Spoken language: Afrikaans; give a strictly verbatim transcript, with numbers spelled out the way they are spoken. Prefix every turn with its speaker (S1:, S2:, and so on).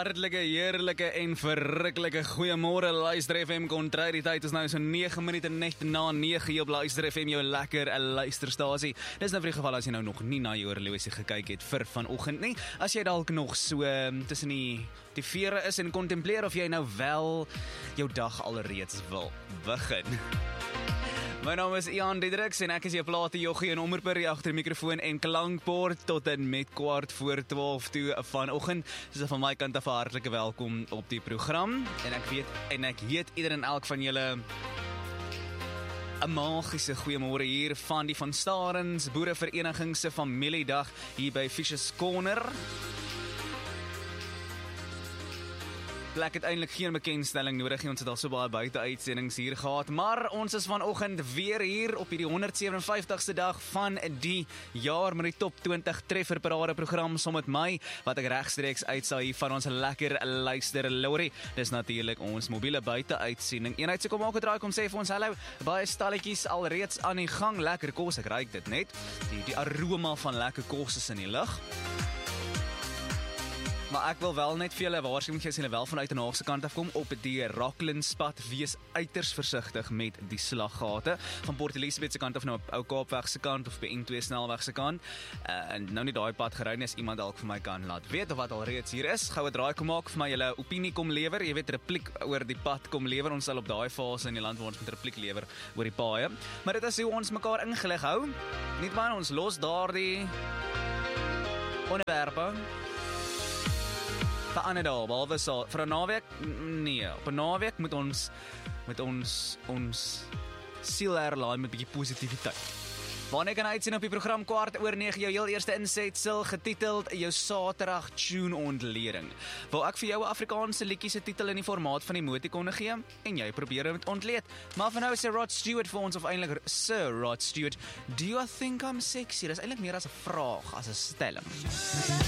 S1: hartlike, heerlike en verruklike goeiemôre Luister F M kontra die tyd is nou so nege minute net na nege hier op Luister F M, jou lekker luisterstasie. Dis nou vir die geval as jy nou nog nie na jou horlosie gekyk het vir vanoggend nie. As jy dalk nog so um, tussen die, die vere is en kontempleer of jy nou wel jou dag alreeds wil begin. My naam is Ian Diedriks en ek is jou plate joggie en omroeper agter die mikrofoon en klankbord tot en met kwart voor twaalf toe vanoggend. So van my kant af 'n hartlike welkom op die program en ek weet en ek weet ieder en elk van julle 'n magiese goeiemôre hier van die Van Starens Boerevereniging se familiedag hier by Fisher's Corner. Plek het eintlik geen bekendstelling nodig nie, ons het al so baie buite-uitsendings hier gehad, maar ons is vanoggend weer hier op hierdie honderd sewe en vyftigste dag van die jaar met die top twintig treffer parade program saam met my, wat ek regstreeks uitsaai hier van ons lekker luister Lorry. Dis natuurlik ons mobiele buite-uitsending. Eenheid se kom maak 'n draai, kom sê vir ons hallo. Baie stalletjies alreeds aan die gang, lekker kos, ek ruik dit net. Die, die aroma van lekker kos is in die lug. Maar ek wil wel net vir julle waarsku, as julle wel vanuit die Haagse kant afkom op die Rocklandspad, wees uiters versigtig met die slaggate. Van Port Elizabeth se kant af nou op Ou Kaapweg se kant of by N twee snelweg se kant. Uh, en nou nie daai pad gery nie, as iemand dalk vir my kan laat weet of wat al reeds hier is. Gou 'n draai kom maak vir my julle opinie kom lewer. Jy weet, repliek oor die pad kom lewer. Ons sal op daai fase in die land waar ons met repliek lewer oor die paaie. Maar dit is hoe ons mekaar ingelig hou. Niet waar ons los daardie onderwerpe. Vir ander dae, behalwe sal, vir 'n naweek, nee, op 'n naweek moet ons, met ons, ons siel herlaai met 'n bietjie positiwiteit. Wanneer kan uitsien op die program kwart oor nege, jou heel eerste insetsel, getiteld, jou Saterdag Tune Ontleding. Waar ek vir jou 'n Afrikaanse liedjie se titel in die formaat van emotikonne gee, en jy probeer dit ontleed. Maar vir nou sê Rod Stewart vir ons, of eintlik Sir Rod Stewart, do you think I'm sexy? Dis eintlik meer as 'n vraag, as 'n stelling.